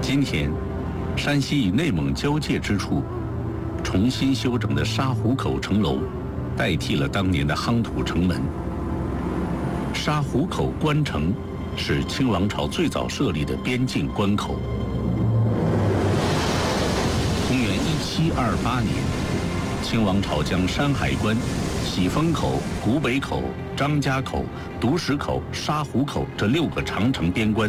今天，山西与内蒙交界之处，重新修整的沙湖口城楼，代替了当年的夯土城门。沙湖口关城是清王朝最早设立的边境关口。公元1728年，清王朝将山海关、喜峰口、古北口、张家口、独石口、沙湖口这6个长城边关